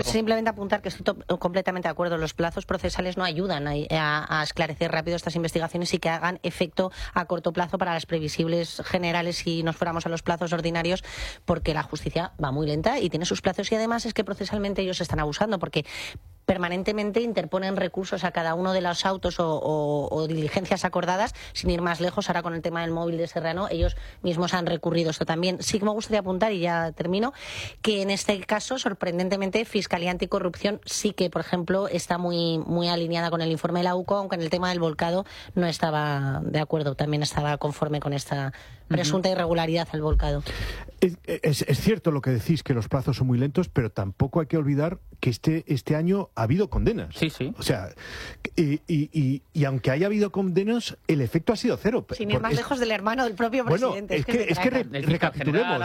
Simplemente apuntar que estoy completamente de acuerdo. Los plazos procesales no ayudan a esclarecer rápido estas investigaciones y que hagan efecto a corto plazo para las previsibles generales si nos fuéramos a los plazos ordinarios, porque la justicia va muy lenta y tiene sus plazos, y además es que procesalmente ellos están abusando porque permanentemente interponen recursos a cada uno de los autos o diligencias acordadas. Sin ir más lejos, ahora con el tema del móvil de Serrano, ellos mismos han recurrido esto también. Sí que me gustaría apuntar, y ya termino, que en este caso, sorprendentemente, Fiscalía Anticorrupción sí que, por ejemplo, está muy alineada con el informe de la UCO, aunque en el tema del volcado no estaba de acuerdo, también estaba conforme con esta presunta irregularidad al volcado. Es cierto lo que decís, que los plazos son muy lentos, pero tampoco hay que olvidar que este año ha habido condenas. Sí, sí. O sea, y aunque haya habido condenas, el efecto ha sido cero. Sin ir más lejos del hermano del propio presidente. Es que recapitulemos.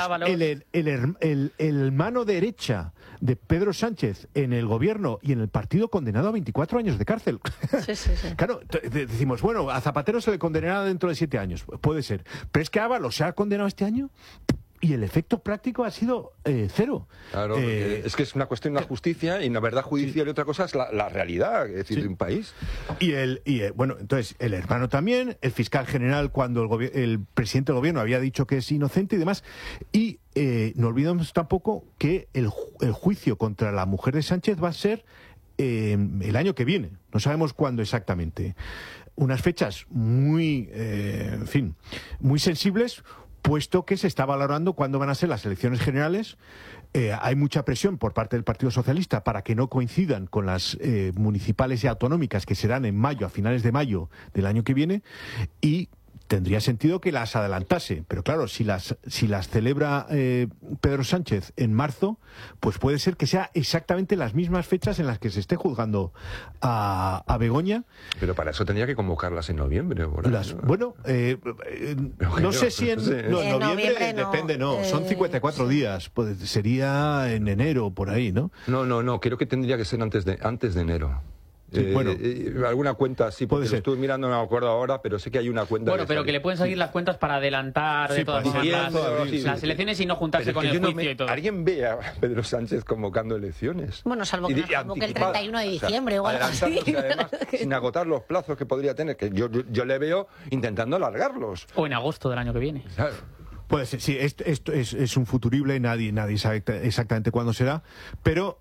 El mano derecha de Pedro Sánchez en el gobierno y en el partido, condenado a 24 años de cárcel. Sí. Claro, decimos, bueno, a Zapatero se le condenará dentro de 7 años. Puede ser. Pero es que Ábalos se ha condenado este año y el efecto práctico ha sido cero. Claro, es que es una cuestión de la justicia, y una verdad judicial y otra cosa es la realidad, es decir, de un país. Bueno, entonces, el hermano también, el fiscal general, cuando el presidente del gobierno había dicho que es inocente y demás. Y no olvidemos tampoco que el juicio contra la mujer de Sánchez va a ser el año que viene. No sabemos cuándo exactamente. Unas fechas muy sensibles, puesto que se está valorando cuándo van a ser las elecciones generales. Hay mucha presión por parte del Partido Socialista para que no coincidan con las municipales y autonómicas, que serán en mayo, a finales de mayo del año que viene, y tendría sentido que las adelantase. Pero claro, si las celebra Pedro Sánchez en marzo, pues puede ser que sea exactamente las mismas fechas en las que se esté juzgando a Begoña. Pero para eso tendría que convocarlas en noviembre. Bueno, no sé si en noviembre no, depende, son 54 días. Pues sería en enero, por ahí, ¿no? No, creo que tendría que ser antes de enero. Sí, alguna cuenta sí, porque lo estuve mirando, no me acuerdo ahora, pero sé que hay una cuenta. Bueno, pero que le pueden salir las cuentas para adelantar de todas formas las elecciones y no juntarse con el juicio y todo. ¿Alguien ve a Pedro Sánchez convocando elecciones? Bueno, salvo que nos convoque el 31 de diciembre o algo así. Además, sin agotar los plazos que podría tener, que yo le veo intentando alargarlos. O en agosto del año que viene. Claro. Puede ser, sí, esto es un futurible, nadie sabe exactamente cuándo será, pero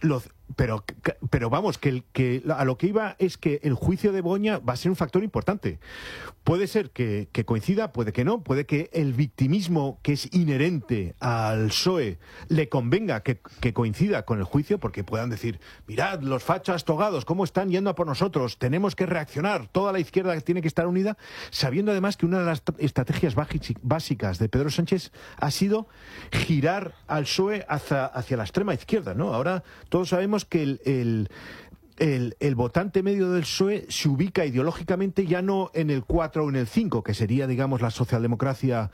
vamos, que a lo que iba es que el juicio de Begoña va a ser un factor importante. Puede ser que coincida, puede que no, puede que el victimismo que es inherente al PSOE le convenga que coincida con el juicio, porque puedan decir, mirad, los fachas togados, cómo están yendo a por nosotros, tenemos que reaccionar, toda la izquierda tiene que estar unida, sabiendo además que una de las estrategias básicas de Pedro Sánchez ha sido girar al PSOE hacia la extrema izquierda, ¿no? Ahora todos sabemos que el votante medio del PSOE se ubica ideológicamente ya no en el 4 o en el 5, que sería, digamos, la socialdemocracia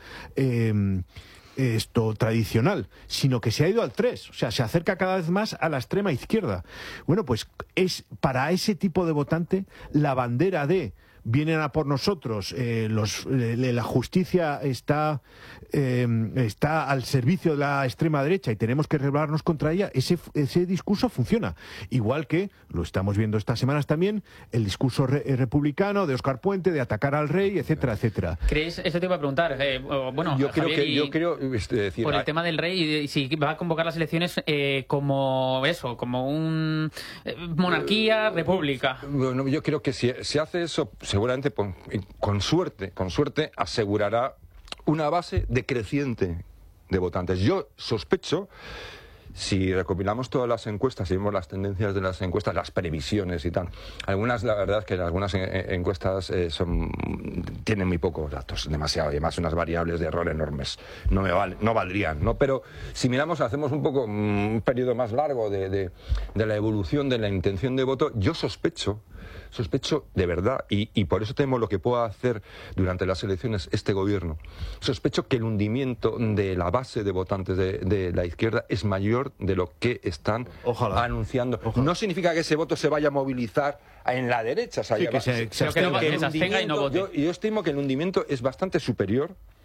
tradicional, sino que se ha ido al 3, o sea, se acerca cada vez más a la extrema izquierda. Bueno, pues es para ese tipo de votante la bandera de vienen a por nosotros, la justicia está al servicio de la extrema derecha y tenemos que rebelarnos contra ella. Ese discurso funciona. Igual que lo estamos viendo estas semanas también, el discurso republicano de Óscar Puente, de atacar al rey, etcétera, etcétera. ¿Crees? Eso te iba a preguntar. Yo creo decir, por el tema del rey, y si va a convocar las elecciones como un monarquía, república. Bueno, yo creo que si se hace eso, seguramente con suerte asegurará una base decreciente de votantes. Yo sospecho, si recopilamos todas las encuestas y vemos las tendencias de las encuestas, las previsiones y tal, algunas, la verdad es que algunas encuestas tienen muy pocos datos, demasiado, y además unas variables de error enormes, no valdrían, ¿no? Pero si miramos, hacemos un periodo más largo de la evolución de la intención de voto, yo sospecho de verdad, y por eso temo lo que pueda hacer durante las elecciones este gobierno. Sospecho que el hundimiento de la base de votantes de la izquierda es mayor de lo que están anunciando. Ojalá. No significa que ese voto se vaya a movilizar en la derecha. Yo estimo que el hundimiento es bastante superior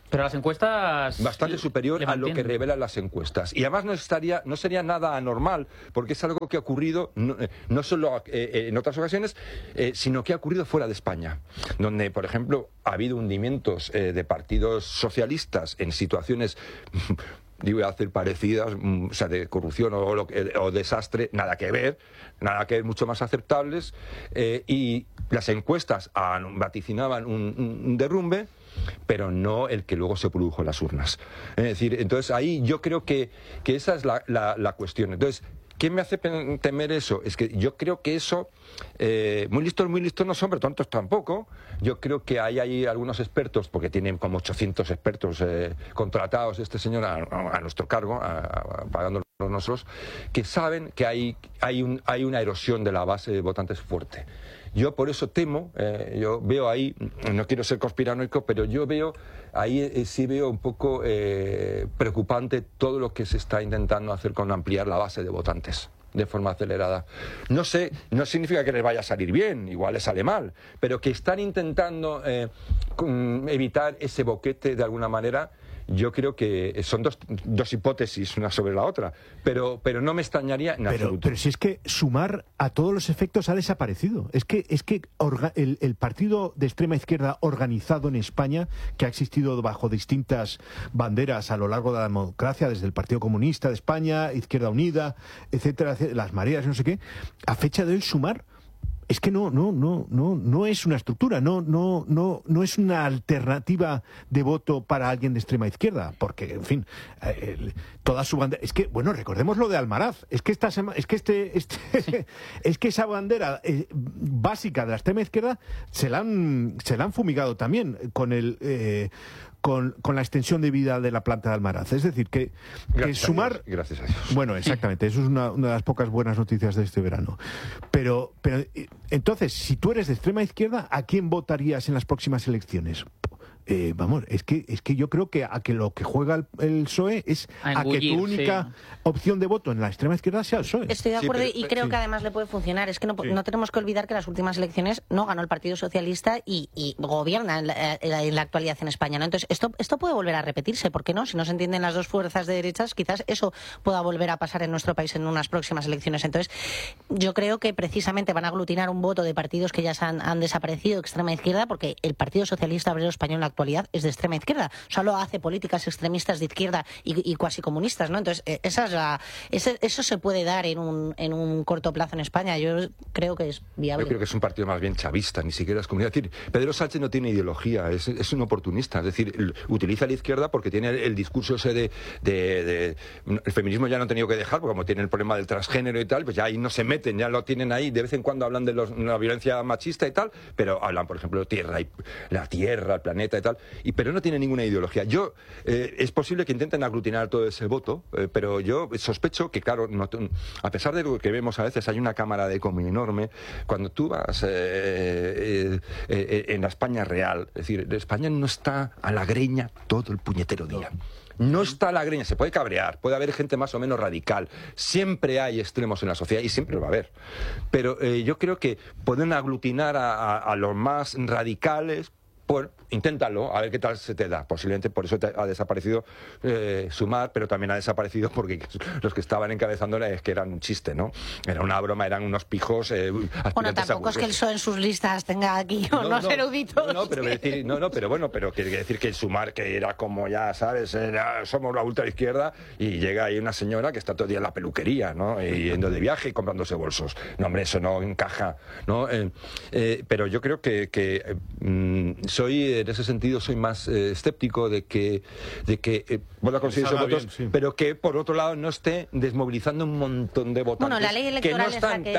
Pero las encuestas... Bastante superior a lo que revelan las encuestas. Y además no sería nada anormal, porque es algo que ha ocurrido no solo en otras ocasiones, sino que ha ocurrido fuera de España, donde, por ejemplo, ha habido hundimientos de partidos socialistas en situaciones... digo, hacer parecidas, o sea, de corrupción o desastre, nada que ver, mucho más aceptables, y las encuestas vaticinaban un derrumbe, pero no el que luego se produjo en las urnas. Es decir, entonces ahí yo creo que esa es la cuestión. Entonces, ¿qué me hace temer eso? Es que yo creo que eso, muy listos no son, pero tontos tampoco. Yo creo que hay algunos expertos, porque tienen como 800 expertos contratados este señor a nuestro cargo, pagándolos nosotros, que saben que hay una erosión de la base de votantes fuerte. Yo por eso temo, yo veo ahí, no quiero ser conspiranoico, pero yo veo ahí sí veo un poco preocupante todo lo que se está intentando hacer con ampliar la base de votantes de forma acelerada. No sé, no significa que les vaya a salir bien, igual les sale mal, pero que están intentando evitar ese boquete de alguna manera. Yo creo que son dos hipótesis, una sobre la otra, pero no me extrañaría en absoluto. Pero si es que Sumar a todos los efectos ha desaparecido. Es que el partido de extrema izquierda organizado en España, que ha existido bajo distintas banderas a lo largo de la democracia, desde el Partido Comunista de España, Izquierda Unida, etcétera, las mareas, no sé qué, a fecha de hoy Sumar es que no es una estructura, no es una alternativa de voto para alguien de extrema izquierda, porque, en fin, toda su bandera, es que, bueno, recordemos lo de Almaraz, es que es que esa bandera básica de la extrema izquierda se la han fumigado también con la extensión de vida de la planta de Almaraz. Es decir, que Sumar... Gracias a Dios. Bueno, exactamente, eso es una de las pocas buenas noticias de este verano. Pero entonces, si tú eres de extrema izquierda, ¿a quién votarías en las próximas elecciones? Vamos, es que yo creo que a que lo que juega el PSOE es a que tu única opción de voto en la extrema izquierda sea el PSOE. Estoy de acuerdo y creo que además le puede funcionar. Es que no tenemos que olvidar que las últimas elecciones no ganó el Partido Socialista y gobierna en la actualidad en España, ¿no? Entonces, esto puede volver a repetirse, ¿por qué no? Si no se entienden las dos fuerzas de derechas, quizás eso pueda volver a pasar en nuestro país en unas próximas elecciones. Entonces, yo creo que precisamente van a aglutinar un voto de partidos que ya han desaparecido de extrema izquierda, porque el Partido Socialista Obrero Español en la actualidad es de extrema izquierda, solo hace políticas extremistas de izquierda y cuasi comunistas, ¿no? Entonces, eso se puede dar en un corto plazo en España. Yo creo que es viable. Yo creo que es un partido más bien chavista, ni siquiera es comunista. Es decir, Pedro Sánchez no tiene ideología, es un oportunista, es decir, utiliza la izquierda porque tiene el discurso ese el feminismo ya no ha tenido que dejar, porque como tiene el problema del transgénero y tal, pues ya ahí no se meten, ya lo tienen ahí, de vez en cuando hablan de la violencia machista y tal, pero hablan, por ejemplo, la tierra, el planeta y tal, pero no tiene ninguna ideología. Es posible que intenten aglutinar todo ese voto, pero yo sospecho que, claro, a pesar de lo que vemos a veces, hay una cámara de eco muy enorme. Cuando tú vas en la España real, es decir, España no está a la greña todo el puñetero día. No está a la greña, se puede cabrear, puede haber gente más o menos radical, siempre hay extremos en la sociedad y siempre lo va a haber. Pero yo creo que pueden aglutinar a los más radicales. Inténtalo, a ver qué tal se te da. Posiblemente por eso ha desaparecido Sumar, pero también ha desaparecido porque los que estaban encabezándola es que eran un chiste, ¿no? Era una broma, eran unos pijos. Bueno, tampoco es que el PSOE en sus listas tenga aquí unos eruditos. Pero quiere decir que el Sumar, que era como, ya sabes, somos la ultraizquierda, y llega ahí una señora que está todo el día en la peluquería, ¿no? Y yendo de viaje y comprándose bolsos. No, hombre, eso no encaja, ¿no? Pero yo creo que en ese sentido soy más escéptico de que vuelva a conseguir esos votos, bien, pero que por otro lado no esté desmovilizando un montón de votantes. Bueno, la ley electoral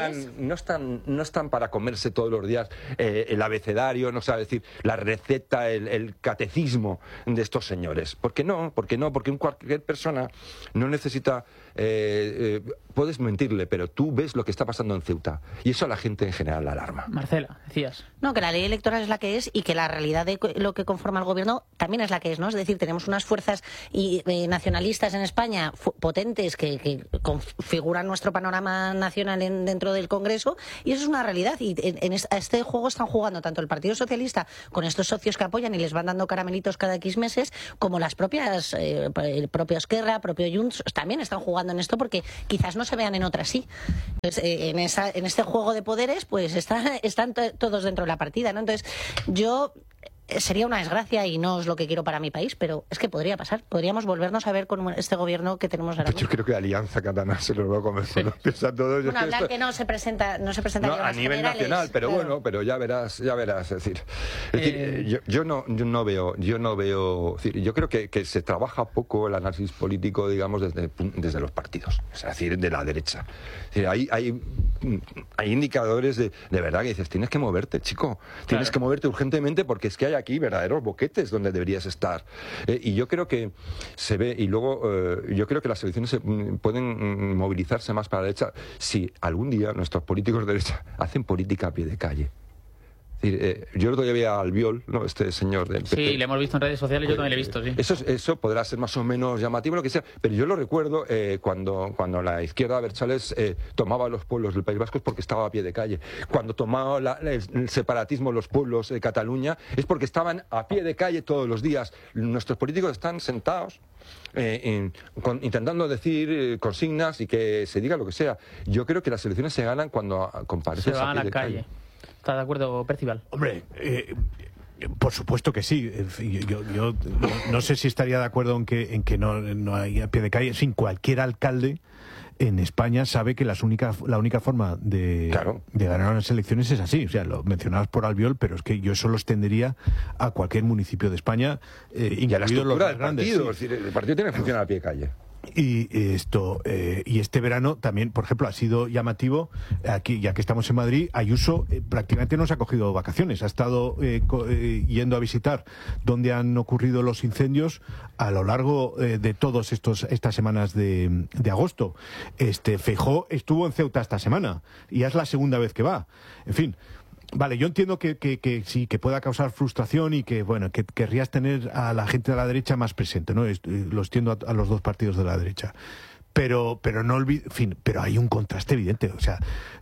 no están para comerse todos los días el abecedario, no sabe decir la receta, el catecismo de estos señores. ¿Por qué no? Porque cualquier persona no necesita puedes mentirle, pero tú ves lo que está pasando en Ceuta. Y eso a la gente en general la alarma. Marcela, decías. No, que la ley electoral es la que es y que la realidad de lo que conforma el gobierno también es la que es, ¿no? Es decir, tenemos unas fuerzas nacionalistas en España potentes que configuran nuestro panorama nacional dentro del Congreso, y eso es una realidad. Y a este juego están jugando tanto el Partido Socialista con estos socios que apoyan y les van dando caramelitos cada X meses, como las propias, el propio Esquerra, propio Junts, también están jugando en esto porque quizás no se vean en otras sí. Entonces, en este juego de poderes, pues están todos dentro de la partida, ¿no? Entonces, sería una desgracia y no es lo que quiero para mi país, pero es que podría pasar. Podríamos volvernos a ver con este gobierno que tenemos ahora mismo. Yo creo que Alianza Catalana se lo va a comer. Sí. Bueno, hablar que no se presenta no, a nivel nacional, pero claro. Bueno, pero ya verás. Es decir, yo no veo. Es decir, yo creo que se trabaja poco el análisis político, digamos, desde los partidos, es decir, de la derecha. Es decir, hay indicadores de verdad que dices, tienes que moverte, chico. Tienes que moverte urgentemente porque es que hay aquí verdaderos boquetes donde deberías estar. Y yo creo que se ve, y luego yo creo que las elecciones pueden movilizarse más para la derecha si algún día nuestros políticos de derecha hacen política a pie de calle. Es decir, yo todavía veía a Albiol, ¿no? Este señor del PP. Sí, le hemos visto en redes sociales, yo también le he visto, sí. Eso podrá ser más o menos llamativo, lo que sea, pero yo lo recuerdo cuando la izquierda Abertzales tomaba los pueblos del País Vasco es porque estaba a pie de calle. Cuando tomaba el separatismo los pueblos de Cataluña es porque estaban a pie de calle todos los días. Nuestros políticos están sentados intentando decir consignas y que se diga lo que sea. Yo creo que las elecciones se ganan cuando compareces a pie de calle. ¿Está de acuerdo, Percival? Hombre, por supuesto que sí. Yo no sé si estaría de acuerdo en que no hay a pie de calle. Sin cualquier alcalde en España sabe que la única forma de ganar unas elecciones es así. O sea, lo mencionabas por Albiol, pero es que yo eso lo extendería a cualquier municipio de España, y a la estructura del partido. Sí. Es decir, el partido tiene que funcionar a pie de calle. Y este verano también, por ejemplo, ha sido llamativo, aquí, ya que estamos en Madrid, Ayuso prácticamente no se ha cogido vacaciones, ha estado yendo a visitar donde han ocurrido los incendios a lo largo de todas estas semanas de agosto. Feijóo estuvo en Ceuta esta semana y ya es la segunda vez que va. En fin. Vale, yo entiendo que sí, que pueda causar frustración y que, bueno, que querrías tener a la gente de la derecha más presente, ¿no? Lo extiendo a los dos partidos de la derecha. Pero no olvides, en fin, pero hay un contraste evidente. O sea,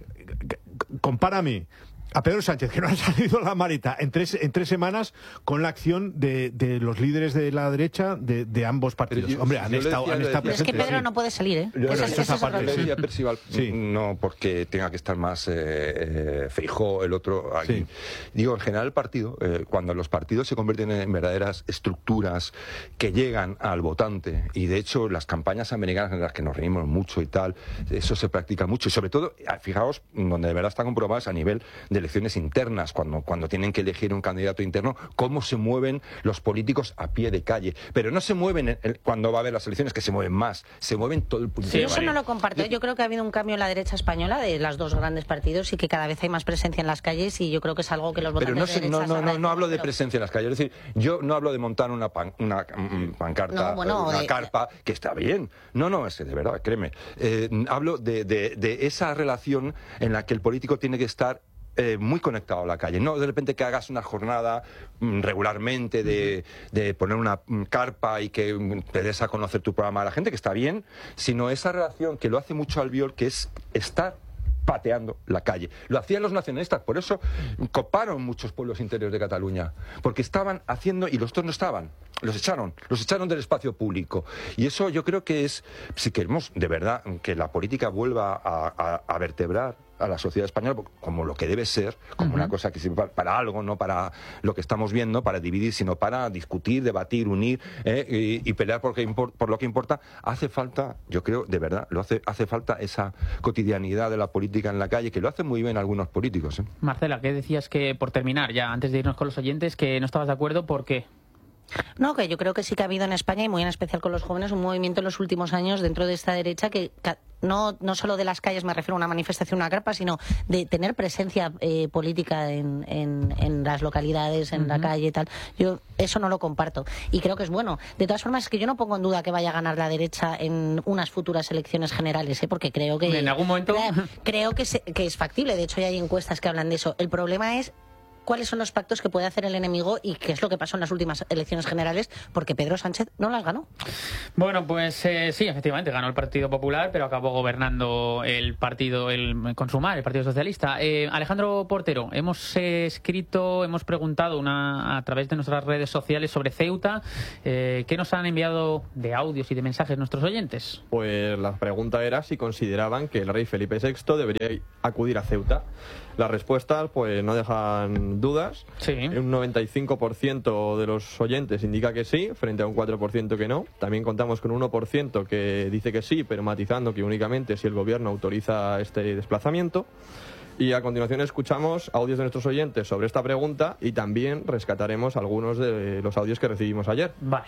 compárame a Pedro Sánchez, que no ha salido la maleta en tres semanas, con la acción de los líderes de la derecha de ambos partidos. Hombre, han estado presentes. Es que Pedro no puede salir, Percival, no porque tenga que estar más Feijóo, el otro aquí. Sí. Digo, en general el partido, cuando los partidos se convierten en verdaderas estructuras que llegan al votante, y de hecho las campañas americanas en las que nos reímos mucho y tal, eso se practica mucho, y sobre todo, fijaos, donde de verdad está comprobado es a nivel de elecciones internas, cuando tienen que elegir un candidato interno, cómo se mueven los políticos a pie de calle. Pero no se mueven cuando va a haber las elecciones, que se mueven más, se mueven todo el político. Sí, eso no lo comparto. Yo creo que ha habido un cambio en la derecha española de los dos grandes partidos y que cada vez hay más presencia en las calles, y yo creo que es algo que los votantes de derecha no hablo de presencia en las calles. Es decir, yo no hablo de montar una pancarta, una carpa, que está bien. No, es que de verdad, créeme. Hablo de esa relación en la que el político tiene que estar muy conectado a la calle, no de repente que hagas una jornada regularmente de poner una carpa y que te des a conocer tu programa a la gente, que está bien, sino esa relación que lo hace mucho Albiol, que es estar pateando la calle. Lo hacían los nacionalistas, por eso coparon muchos pueblos interiores de Cataluña, porque estaban haciendo, y los otros no estaban, los echaron del espacio público. Y eso yo creo que es, si queremos de verdad que la política vuelva a vertebrar a la sociedad española como lo que debe ser, como una cosa que sirve para algo, no para lo que estamos viendo, para dividir, sino para discutir, debatir, unir y pelear por lo que importa. Hace falta, yo creo, de verdad, hace falta esa cotidianidad de la política en la calle, que lo hacen muy bien algunos políticos. Marcela, ¿qué decías que, por terminar, ya antes de irnos con los oyentes, que no estabas de acuerdo? ¿Por qué? No, que yo creo que sí que ha habido en España, y muy en especial con los jóvenes, un movimiento en los últimos años dentro de esta derecha que no solo de las calles, me refiero a una manifestación, una carpa, sino de tener presencia política en las localidades, en la calle y tal. Yo eso no lo comparto y creo que es bueno. De todas formas, es que yo no pongo en duda que vaya a ganar la derecha en unas futuras elecciones generales, porque creo que... En algún momento... Creo que es factible. De hecho, ya hay encuestas que hablan de eso. El problema es cuáles son los pactos que puede hacer el enemigo y qué es lo que pasó en las últimas elecciones generales, porque Pedro Sánchez no las ganó. Bueno, pues sí, efectivamente, ganó el Partido Popular, pero acabó gobernando el partido, el Consumar, el Partido Socialista. Alejandro Portero, hemos preguntado a través de nuestras redes sociales sobre Ceuta. ¿Qué nos han enviado de audios y de mensajes nuestros oyentes? Pues la pregunta era si consideraban que el rey Felipe VI debería acudir a Ceuta. Las respuestas pues no dejan dudas. Sí. Un 95% de los oyentes indica que sí, frente a un 4% que no. También contamos con un 1% que dice que sí, pero matizando que únicamente si el gobierno autoriza este desplazamiento. Y a continuación escuchamos audios de nuestros oyentes sobre esta pregunta y también rescataremos algunos de los audios que recibimos ayer. Vale.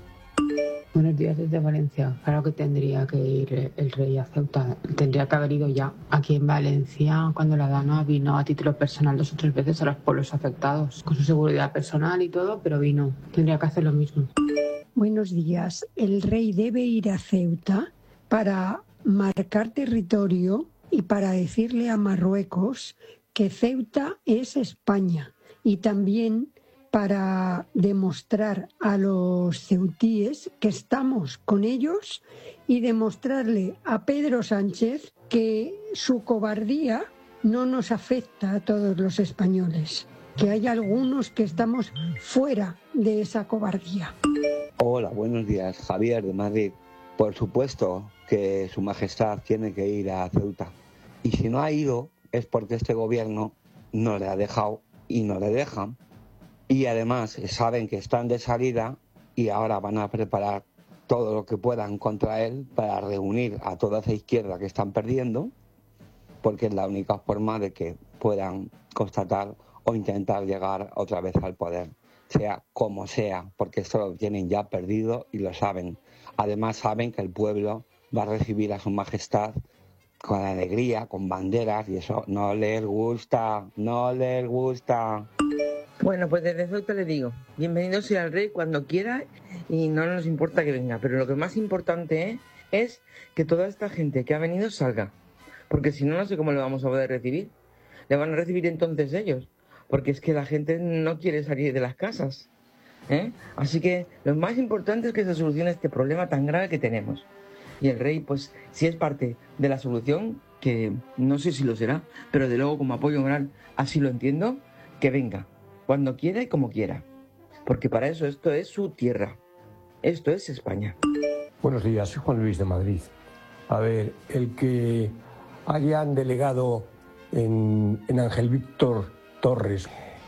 Buenos días desde Valencia. Claro que tendría que ir el rey a Ceuta. Tendría que haber ido ya. Aquí en Valencia, cuando la dama vino a título personal 2 o 3 veces a los pueblos afectados, con su seguridad personal y todo, pero vino. Tendría que hacer lo mismo. Buenos días. El rey debe ir a Ceuta para marcar territorio y para decirle a Marruecos que Ceuta es España, y también para demostrar a los ceutíes que estamos con ellos y demostrarle a Pedro Sánchez que su cobardía no nos afecta a todos los españoles, que hay algunos que estamos fuera de esa cobardía. Hola, buenos días. Javier de Madrid. Por supuesto que Su Majestad tiene que ir a Ceuta. Y si no ha ido es porque este gobierno no le ha dejado y no le dejan. Y además saben que están de salida y ahora van a preparar todo lo que puedan contra él para reunir a toda esa izquierda que están perdiendo, porque es la única forma de que puedan constatar o intentar llegar otra vez al poder, sea como sea, porque esto lo tienen ya perdido y lo saben. Además saben que el pueblo va a recibir a Su Majestad con alegría, con banderas, y eso no les gusta, no les gusta. Bueno, pues desde Ceuta le digo, bienvenido sea el rey cuando quiera y no nos importa que venga, pero lo que más importante es que toda esta gente que ha venido salga, porque si no, no sé cómo le vamos a poder recibir. Le van a recibir entonces ellos, porque es que la gente no quiere salir de las casas, ¿eh? Así que lo más importante es que se solucione este problema tan grave que tenemos. Y el rey, pues, si es parte de la solución, que no sé si lo será, pero de luego como apoyo moral así lo entiendo, que venga cuando quiera y como quiera, porque para eso esto es su tierra, esto es España. Buenos días, soy Juan Luis de Madrid. A ver, el que hayan delegado en Ángel Víctor Torres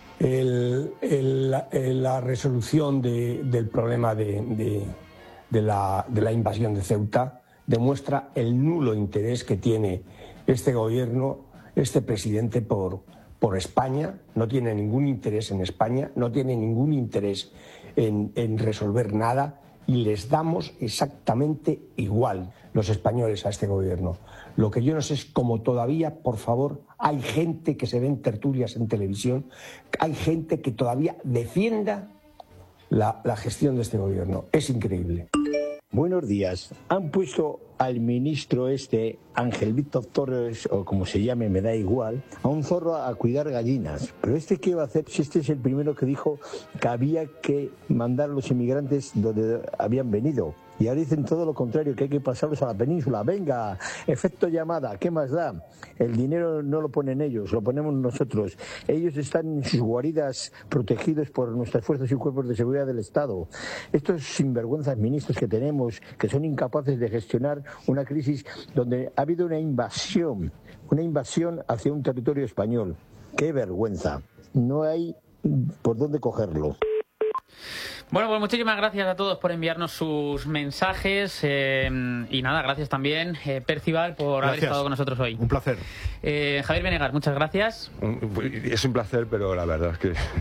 la resolución del problema de la invasión de Ceuta demuestra el nulo interés que tiene este gobierno, este presidente por España. No tiene ningún interés en España, no tiene ningún interés en resolver nada, y les damos exactamente igual los españoles a este gobierno. Lo que yo no sé es cómo todavía, por favor, hay gente que se ve en tertulias en televisión, hay gente que todavía defienda la gestión de este gobierno. Es increíble. Buenos días. Han puesto al ministro Ángel Víctor Torres, o como se llame, me da igual, a un zorro a cuidar gallinas. Pero ¿qué va a hacer si este es el primero que dijo que había que mandar a los inmigrantes donde habían venido? Y ahora dicen todo lo contrario, que hay que pasarlos a la península. Venga, efecto llamada, ¿qué más da? El dinero no lo ponen ellos, lo ponemos nosotros. Ellos están en sus guaridas protegidos por nuestras fuerzas y cuerpos de seguridad del Estado. Estos sinvergüenzas ministros que tenemos, que son incapaces de gestionar una crisis donde ha habido una invasión hacia un territorio español. ¡Qué vergüenza! No hay por dónde cogerlo. Bueno, pues muchísimas gracias a todos por enviarnos sus mensajes y nada, gracias también, Percival, por haber estado con nosotros hoy. Un placer. Javier Venegas, muchas gracias. Es un placer, pero la verdad es que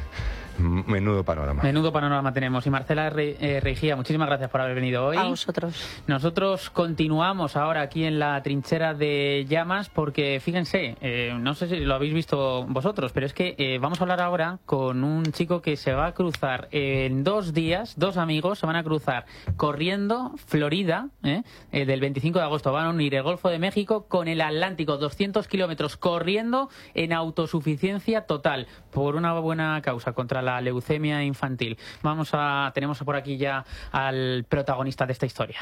Menudo panorama. Menudo panorama tenemos. Y Marcela Reigía, muchísimas gracias por haber venido hoy. A vosotros. Nosotros continuamos ahora aquí en la trinchera de llamas porque, fíjense, no sé si lo habéis visto vosotros, pero es que vamos a hablar ahora con un chico que se va a cruzar en 2 días, 2 amigos se van a cruzar corriendo Florida, del 25 de agosto. Van a unir el Golfo de México con el Atlántico, 200 kilómetros corriendo en autosuficiencia total por una buena causa contra la leucemia infantil. Tenemos por aquí ya al protagonista de esta historia.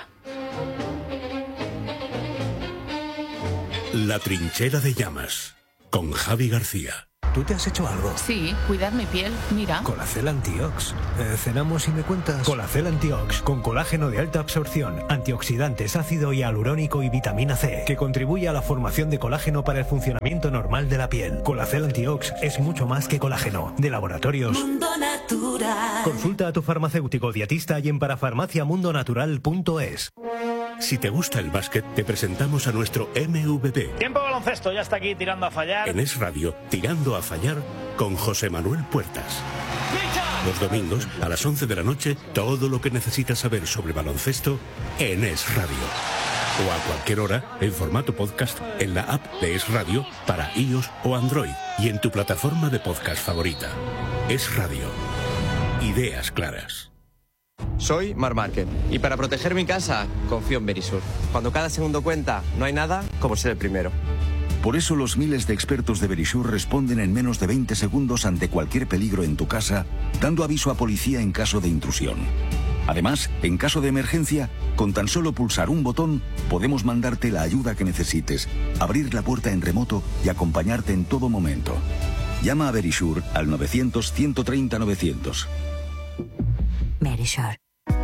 La trinchera de llamas, con Javi García. ¿Tú te has hecho algo? Sí, cuidar mi piel, mira. Colacel Antiox. ¿Cenamos y me cuentas? Colacel Antiox, con colágeno de alta absorción, antioxidantes, ácido hialurónico y vitamina C, que contribuye a la formación de colágeno para el funcionamiento normal de la piel. Colacel Antiox es mucho más que colágeno. De Laboratorios Mundo Natural. Consulta a tu farmacéutico dietista y en parafarmaciamundonatural.es. Si te gusta el básquet, te presentamos a nuestro MVP. Tiempo baloncesto, ya está aquí tirando a fallar. En Es Radio, Tirando a Fallar, con José Manuel Puertas. Los domingos, a las 11 de la noche, todo lo que necesitas saber sobre baloncesto en Es Radio. O a cualquier hora, en formato podcast, en la app de Es Radio, para iOS o Android, y en tu plataforma de podcast favorita. Es Radio. Ideas claras. Soy Marc Márquez y para proteger mi casa confío en Verisur. Cuando cada segundo cuenta, no hay nada como ser el primero. Por eso los miles de expertos de Verisur responden en menos de 20 segundos ante cualquier peligro en tu casa, dando aviso a policía en caso de intrusión. Además, en caso de emergencia, con tan solo pulsar un botón, podemos mandarte la ayuda que necesites, abrir la puerta en remoto y acompañarte en todo momento. Llama a Verisur al 900-130-900. Verisur.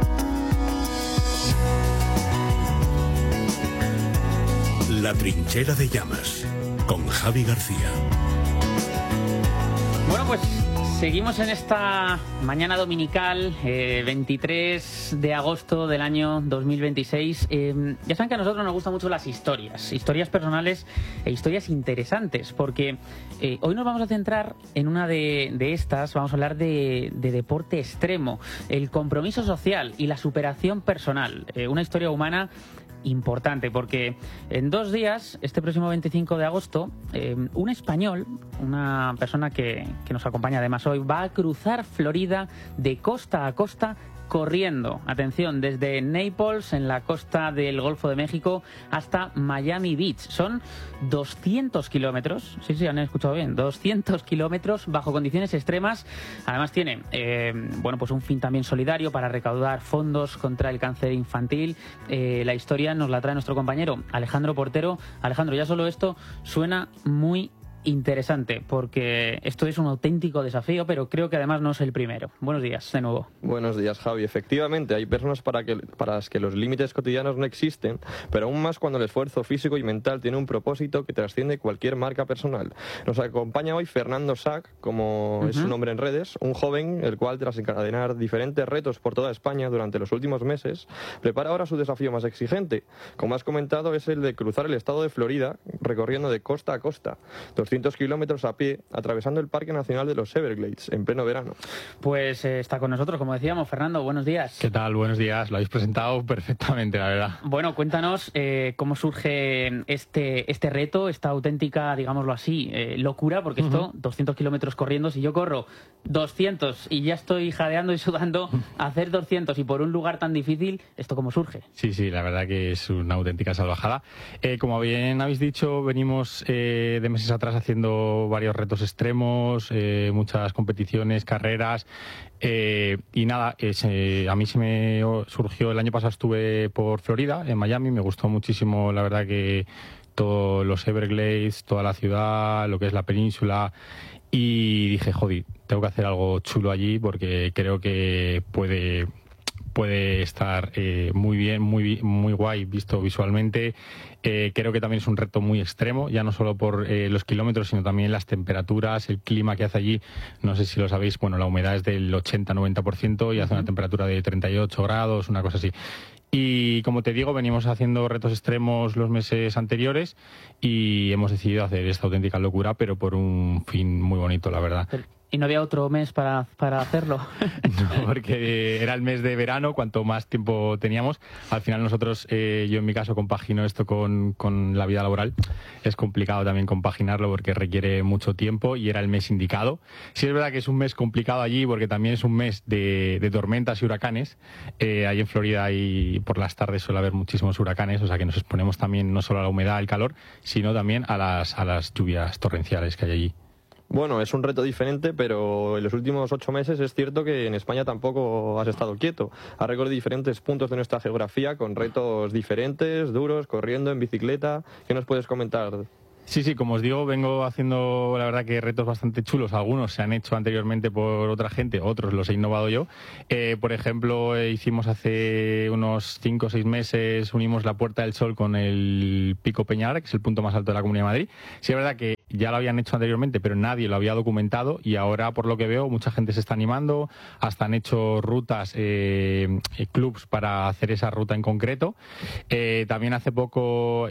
La trinchera de llamas, con Javi García. Bueno, pues seguimos en esta mañana dominical, 23 de agosto del año 2026. Ya saben que a nosotros nos gustan mucho las historias personales e historias interesantes, porque hoy nos vamos a centrar en una de estas. Vamos a hablar de deporte extremo, el compromiso social y la superación personal. Una historia humana importante, porque en 2 días, este próximo 25 de agosto, un español, una persona que nos acompaña además hoy, va a cruzar Florida de costa a costa corriendo, atención, desde Naples, en la costa del Golfo de México, hasta Miami Beach. Son 200 kilómetros, sí, han escuchado bien, 200 kilómetros bajo condiciones extremas. Además tiene, pues un fin también solidario para recaudar fondos contra el cáncer infantil. La historia nos la trae nuestro compañero Alejandro Portero. Alejandro, ya solo esto suena muy interesante, porque esto es un auténtico desafío, pero creo que además no es el primero. Buenos días, de nuevo. Buenos días, Javi. Efectivamente, hay personas para las que los límites cotidianos no existen, pero aún más cuando el esfuerzo físico y mental tiene un propósito que trasciende cualquier marca personal. Nos acompaña hoy Fernando Sac, como es su nombre en redes, un joven el cual, tras encadenar diferentes retos por toda España durante los últimos meses, prepara ahora su desafío más exigente. Como has comentado, es el de cruzar el estado de Florida recorriendo de costa a costa 200 kilómetros a pie, atravesando el Parque Nacional de los Everglades en pleno verano. Pues está con nosotros, como decíamos. Fernando, buenos días. ¿Qué tal? Buenos días. Lo habéis presentado perfectamente, la verdad. Bueno, cuéntanos cómo surge este reto, esta auténtica, digámoslo así, locura, porque esto, 200 kilómetros corriendo, si yo corro 200 y ya estoy jadeando y sudando, hacer 200 y por un lugar tan difícil, ¿esto cómo surge? Sí, la verdad que es una auténtica salvajada. Como bien habéis dicho, venimos de meses atrás haciendo varios retos extremos, muchas competiciones, carreras, y nada, a mí se me surgió, el año pasado estuve por Florida, en Miami, me gustó muchísimo, la verdad que todos los Everglades, toda la ciudad, lo que es la península, y dije, joder, tengo que hacer algo chulo allí porque creo que puede estar muy bien, muy guay visto visualmente. Creo que también es un reto muy extremo, ya no solo por los kilómetros, sino también las temperaturas, el clima que hace allí. No sé si lo sabéis, bueno, la humedad es del 80-90% y hace una temperatura de 38 grados, una cosa así. Y como te digo, venimos haciendo retos extremos los meses anteriores y hemos decidido hacer esta auténtica locura, pero por un fin muy bonito, la verdad. ¿Y no había otro mes para hacerlo? No, porque era el mes de verano, cuanto más tiempo teníamos. Al final nosotros, yo en mi caso compagino esto con la vida laboral. Es complicado también compaginarlo porque requiere mucho tiempo y era el mes indicado. Sí es verdad que es un mes complicado allí porque también es un mes de tormentas y huracanes. Ahí en Florida y por las tardes suele haber muchísimos huracanes, o sea que nos exponemos también no solo a la humedad, al calor, sino también a las lluvias torrenciales que hay allí. Bueno, es un reto diferente, pero en los últimos 8 meses es cierto que en España tampoco has estado quieto. Has recorrido diferentes puntos de nuestra geografía con retos diferentes, duros, corriendo, en bicicleta. ¿Qué nos puedes comentar? Sí, como os digo, vengo haciendo, la verdad, que retos bastante chulos. Algunos se han hecho anteriormente por otra gente, otros los he innovado yo. Por ejemplo, hicimos hace unos 5 o 6 meses, unimos la Puerta del Sol con el Pico Peñalara, que es el punto más alto de la Comunidad de Madrid. Sí es verdad que ya lo habían hecho anteriormente, pero nadie lo había documentado y ahora, por lo que veo, mucha gente se está animando, hasta han hecho rutas, clubs para hacer esa ruta en concreto. También hace poco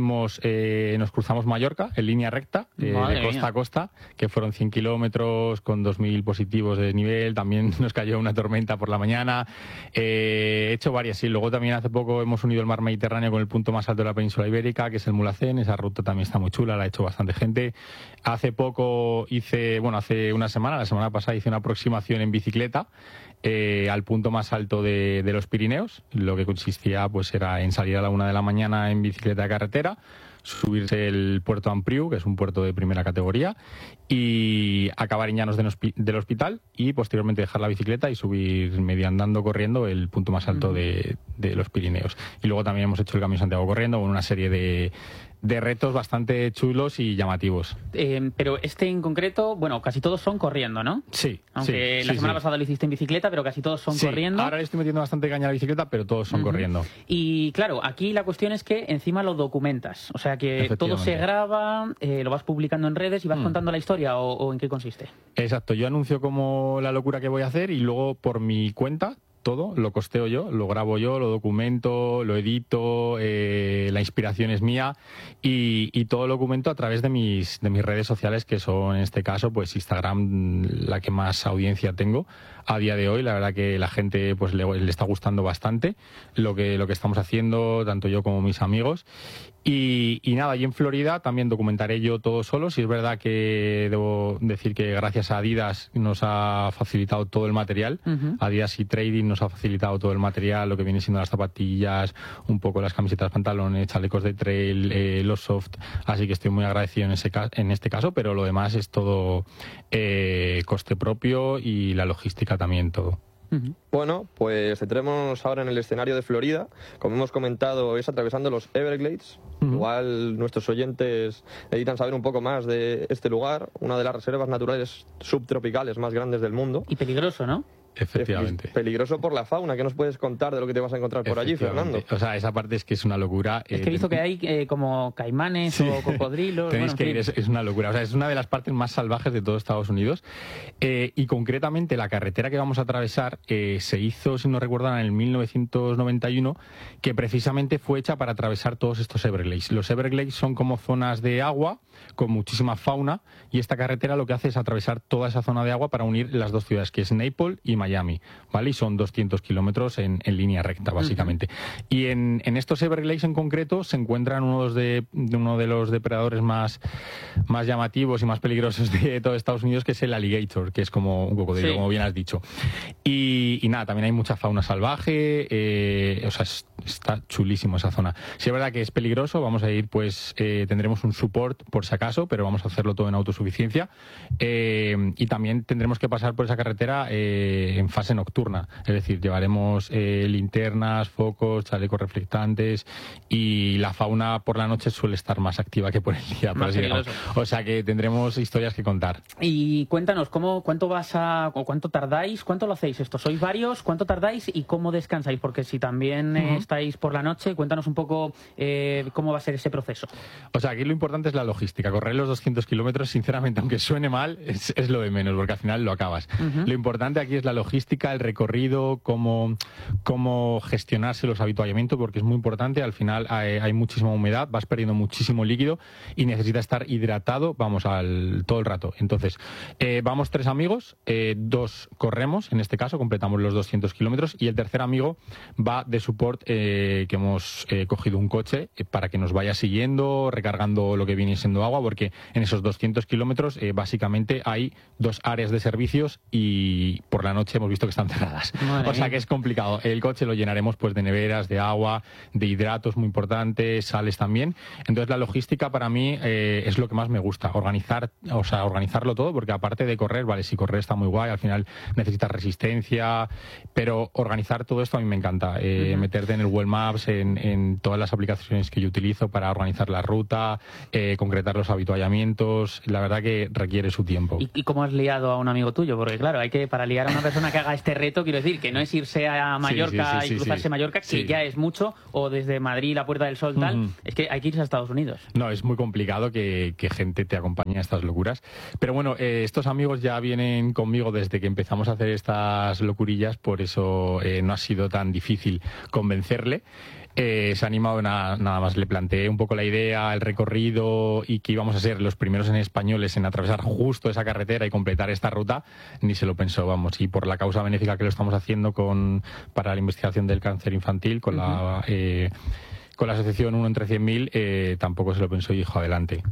nos cruzamos Mallorca en línea recta, de costa a costa, que fueron 100 kilómetros con 2.000 positivos de desnivel. También nos cayó una tormenta por la mañana. He hecho varias, sí. Luego también hace poco hemos unido el mar Mediterráneo con el punto más alto de la península ibérica, que es el Mulhacén. Esa ruta también está muy chula, la ha hecho bastante gente. Hace poco hace una semana, la semana pasada, hice una aproximación en bicicleta al punto más alto de los Pirineos. Lo que consistía pues era en salir a la 1 de la mañana en bicicleta de carretera, subirse el puerto Ampriu, que es un puerto de primera categoría, y acabar en Llanos del Hospital y posteriormente dejar la bicicleta y subir medio andando, corriendo, el punto más alto de los Pirineos. Y luego también hemos hecho el Camino de Santiago corriendo con una serie de retos bastante chulos y llamativos. Pero este en concreto, bueno, casi todos son corriendo, ¿no? Sí. Aunque sí, la semana sí. pasada lo hiciste en bicicleta, pero casi todos son Sí, corriendo. ahora le estoy metiendo bastante caña a la bicicleta, pero todos son corriendo. Y claro, aquí la cuestión es que encima lo documentas. O sea que todo se graba, lo vas publicando en redes y vas contando la historia, ¿o en qué consiste? Exacto, yo anuncio como la locura que voy a hacer y luego por mi cuenta todo lo costeo yo, lo grabo yo, lo documento, lo edito, la inspiración es mía y todo lo documento a través de mis redes sociales, que son en este caso pues Instagram, la que más audiencia tengo a día de hoy. La verdad que la gente pues le está gustando bastante lo que estamos haciendo, tanto yo como mis amigos. Y nada, allí en Florida también documentaré yo todo solo. Si es verdad que debo decir que gracias a Adidas nos ha facilitado todo el material. Adidas y Trading nos ha facilitado todo el material, lo que viene siendo las zapatillas, un poco las camisetas, pantalones, chalecos de trail, los soft. Así que estoy muy agradecido en este caso, pero lo demás es todo coste propio y la logística también todo. Bueno, pues centrémonos ahora en el escenario de Florida. Como hemos comentado, es atravesando los Everglades. Igual nuestros oyentes necesitan saber un poco más de este lugar, una de las reservas naturales subtropicales más grandes del mundo. Y peligroso, ¿no? Efectivamente. Peligroso por la fauna. ¿Qué nos puedes contar de lo que te vas a encontrar por allí, Fernando? O sea, esa parte es que es una locura. Es que he visto que hay como caimanes o cocodrilos. Tenéis que ir, es una locura. O sea, es una de las partes más salvajes de todo Estados Unidos. Y concretamente la carretera que vamos a atravesar se hizo, si no recuerdo, en el 1991, que precisamente fue hecha para atravesar todos estos Everglades. Los Everglades son como zonas de agua con muchísima fauna y esta carretera lo que hace es atravesar toda esa zona de agua para unir las dos ciudades, que es Naples y Miami, ¿vale? Y son 200 kilómetros en línea recta, básicamente. Y en estos Everglades en concreto se encuentran uno de los depredadores más llamativos y más peligrosos de todo Estados Unidos, que es el alligator, que es como un cocodrilo, como bien has dicho. Y nada, también hay mucha fauna salvaje, o sea, está chulísimo esa zona. Si es verdad que es peligroso, vamos a ir, pues tendremos un support por si acaso, pero vamos a hacerlo todo en autosuficiencia. Y también tendremos que pasar por esa carretera en fase nocturna, es decir, llevaremos linternas, focos, chalecos reflectantes, y la fauna por la noche suele estar más activa que por el día, por así decirlo. O sea que tendremos historias que contar. Y cuéntanos, ¿cuánto tardáis? ¿Cuánto lo hacéis esto? ¿Sois varios? ¿Cuánto tardáis? ¿Y cómo descansáis? Porque si también estáis por la noche, cuéntanos un poco cómo va a ser ese proceso. O sea, aquí lo importante es la logística. Correr los 200 kilómetros, sinceramente, aunque suene mal, es lo de menos, porque al final lo acabas. Lo importante aquí es la logística logística, el recorrido, cómo gestionarse los avituallamientos, porque es muy importante. Al final hay muchísima humedad, vas perdiendo muchísimo líquido y necesitas estar hidratado, todo el rato. Entonces, vamos 3 amigos, 2 corremos, en este caso, completamos los 200 kilómetros, y el tercer amigo va de support, que hemos cogido un coche para que nos vaya siguiendo, recargando lo que viene siendo agua, porque en esos 200 kilómetros básicamente hay 2 áreas de servicios y por la noche hemos visto que están cerradas. O sea que es complicado. El coche lo llenaremos pues de neveras, de agua, de hidratos muy importantes, sales también. Entonces la logística para mí es lo que más me gusta, organizarlo todo, porque aparte de correr, vale, si correr está muy guay, al final necesitas resistencia, pero organizar todo esto a mí me encanta. Meterte en el Google Maps, en todas las aplicaciones que yo utilizo para organizar la ruta, concretar los avituallamientos, la verdad que requiere su tiempo. ¿Y cómo has liado a un amigo tuyo? Porque claro, para liar a una persona que haga este reto, quiero decir, que no es irse a Mallorca y cruzarse Mallorca, que ya es mucho, o desde Madrid, la Puerta del Sol, tal, es que hay que irse a Estados Unidos. No, es muy complicado que gente te acompañe a estas locuras. Pero bueno, estos amigos ya vienen conmigo desde que empezamos a hacer estas locurillas, por eso no ha sido tan difícil convencerle. Se ha animado, nada más le planteé un poco la idea, el recorrido y que íbamos a ser los primeros en españoles en atravesar justo esa carretera y completar esta ruta, ni se lo pensó, vamos. Y por la causa benéfica que lo estamos haciendo para la investigación del cáncer infantil con la asociación 1 entre 100.000, tampoco se lo pensó y dijo adelante.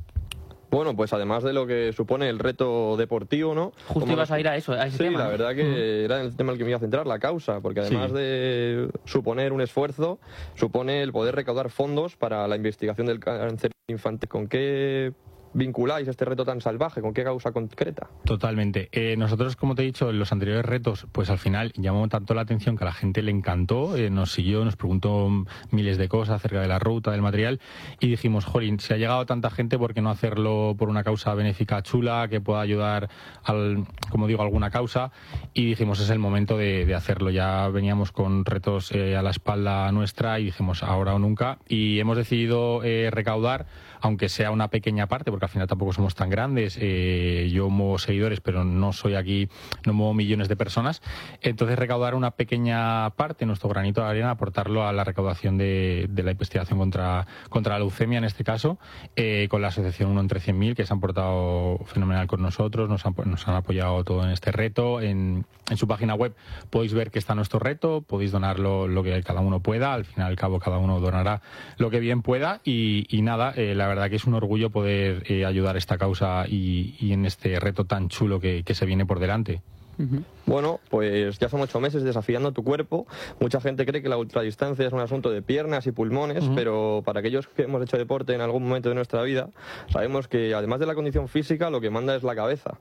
Bueno, pues además de lo que supone el reto deportivo, ¿no? Justo ibas a ir a ese tema. Sí, la verdad que era el tema al que me iba a centrar, la causa, porque además de suponer un esfuerzo, supone el poder recaudar fondos para la investigación del cáncer infantil. ¿Con qué vinculáis este reto tan salvaje? ¿Con qué causa concreta? Totalmente. Nosotros, como te he dicho, en los anteriores retos, pues al final llamó tanto la atención que a la gente le encantó, nos siguió, nos preguntó miles de cosas acerca de la ruta, del material, y dijimos, jolín, si ha llegado tanta gente, ¿por qué no hacerlo por una causa benéfica chula que pueda ayudar alguna causa? Y dijimos, es el momento de hacerlo. Ya veníamos con retos a la espalda nuestra y dijimos, ahora o nunca, y hemos decidido recaudar, aunque sea una pequeña parte, porque al final tampoco somos tan grandes. Yo muevo seguidores, pero no muevo millones de personas. Entonces recaudar una pequeña parte, nuestro granito de arena, aportarlo a la recaudación de la investigación contra la leucemia, en este caso, con la asociación 1 entre 100.000, que se han portado fenomenal con nosotros, nos han apoyado todo en este reto. En su página web podéis ver que está nuestro reto, podéis donar lo que cada uno pueda, al fin y al cabo cada uno donará lo que bien pueda y nada, la verdad que es un orgullo poder ayudar a esta causa y en este reto tan chulo que se viene por delante. Bueno, pues ya son 8 meses desafiando tu cuerpo. Mucha gente cree que la ultradistancia es un asunto de piernas y pulmones, pero para aquellos que hemos hecho deporte en algún momento de nuestra vida, sabemos que además de la condición física, lo que manda es la cabeza.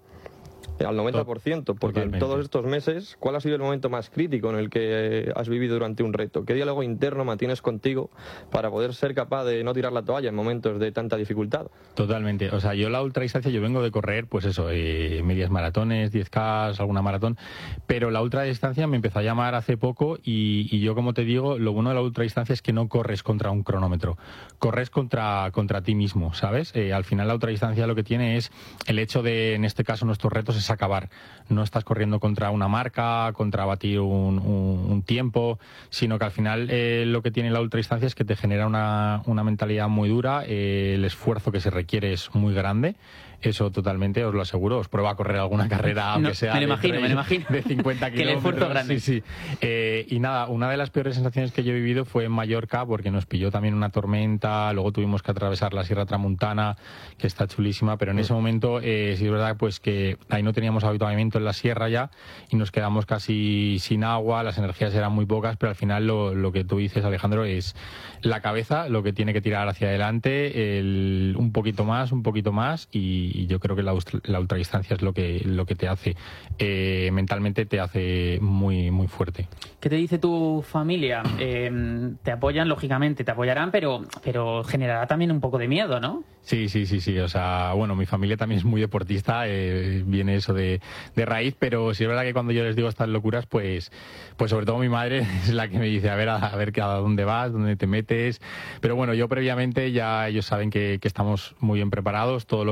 Al 90%, porque Totalmente. en todos estos meses, ¿cuál ha sido el momento más crítico en el que has vivido durante un reto? ¿Qué diálogo interno mantienes contigo para poder ser capaz de no tirar la toalla en momentos de tanta dificultad? Totalmente. O sea, yo la ultradistancia, yo vengo de correr, pues eso, medias maratones, 10K, alguna maratón, pero la ultradistancia me empezó a llamar hace poco y yo, como te digo, lo bueno de la ultradistancia es que no corres contra un cronómetro, corres contra ti mismo, ¿sabes? Al final la ultradistancia lo que tiene es el hecho de, en este caso, nuestros retos es acabar. No estás corriendo contra una marca, contra batir un tiempo, sino que al final lo que tiene la ultradistancia es que te genera una mentalidad muy dura, el esfuerzo que se requiere es muy grande. Eso totalmente, os lo aseguro. Os prueba a correr alguna carrera, aunque sea me lo imagino. de 50 kilómetros. Que el esfuerzo grande. Sí. Y nada, una de las peores sensaciones que yo he vivido fue en Mallorca, porque nos pilló también una tormenta, luego tuvimos que atravesar la Sierra Tramuntana, que está chulísima, pero en ese momento sí es verdad pues que ahí no teníamos avituallamiento en la sierra ya y nos quedamos casi sin agua, las energías eran muy pocas, pero al final lo que tú dices, Alejandro, es la cabeza lo que tiene que tirar hacia adelante, un poquito más y yo creo que la ultradistancia es lo que te hace mentalmente, te hace muy muy fuerte. ¿Qué te dice tu familia? Te apoyan, lógicamente, te apoyarán, pero generará también un poco de miedo, ¿no? Sí. O sea, bueno, mi familia también es muy deportista, viene eso de raíz, pero sí es verdad que cuando yo les digo estas locuras, pues sobre todo mi madre es la que me dice, a ver a dónde vas, dónde te metes. Pero bueno, yo previamente ya ellos saben que estamos muy bien preparados, todo lo que llevamos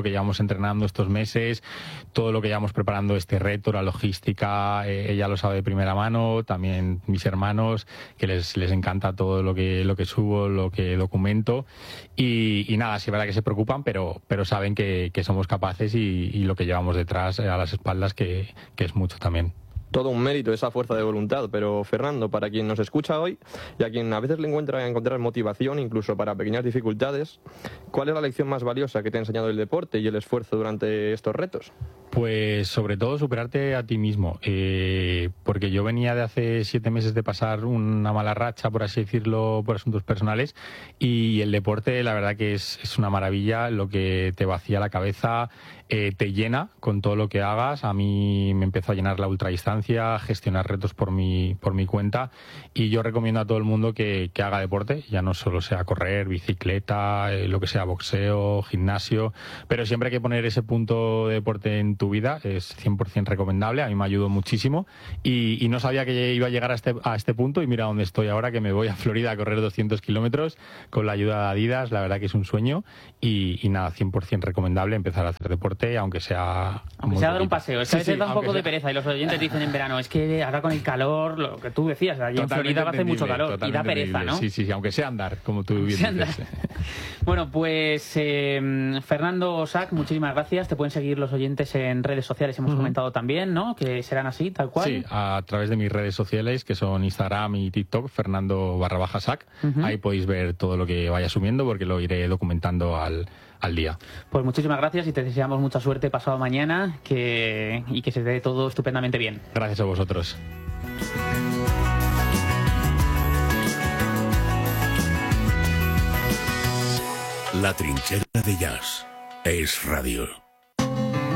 entrenando estos meses, todo lo que llevamos preparando este reto, la logística, ella lo sabe de primera mano, también mis hermanos, que les encanta todo lo que subo, lo que documento, y nada, sí es verdad que se preocupan, pero saben que somos capaces y lo que llevamos detrás a las espaldas, que es mucho también. Todo un mérito, esa fuerza de voluntad. Pero Fernando, para quien nos escucha hoy y a quien a veces le encontrar motivación incluso para pequeñas dificultades, ¿cuál es la lección más valiosa que te ha enseñado el deporte y el esfuerzo durante estos retos? Pues sobre todo superarte a ti mismo, porque yo venía de hace 7 meses de pasar una mala racha, por así decirlo, por asuntos personales, y el deporte la verdad que es una maravilla, lo que te vacía la cabeza, te llena con todo lo que hagas. A mí me empezó a llenar la ultradistancia, gestionar retos por mi cuenta, y yo recomiendo a todo el mundo que haga deporte, ya no solo sea correr, bicicleta, lo que sea, boxeo, gimnasio, pero siempre hay que poner ese punto de deporte en tu vida, es 100% recomendable. A mí me ayudó muchísimo y no sabía que iba a llegar a este punto, y mira dónde estoy ahora, que me voy a Florida a correr 200 kilómetros con la ayuda de Adidas. La verdad que es un sueño y nada, 100% recomendable empezar a hacer deporte, aunque sea dar un paseo. Es que a veces da un poco de pereza, y los oyentes dicen en verano, es que ahora con el calor, lo que tú decías, allí en Florida va a hacer mucho calor y da pereza, ¿no? Sí, aunque sea andar, como tú bien dices. Bueno, pues Fernando Sac, muchísimas gracias. Te pueden seguir los oyentes en redes sociales, hemos comentado también, ¿no? Que serán así, tal cual. Sí, a través de mis redes sociales, que son Instagram y TikTok, Fernando_Sac. Ahí podéis ver todo lo que vaya subiendo, porque lo iré documentando al día. Pues muchísimas gracias y te deseamos mucha suerte pasado mañana, y que se dé todo estupendamente bien. Gracias a vosotros. La trinchera de jazz es radio.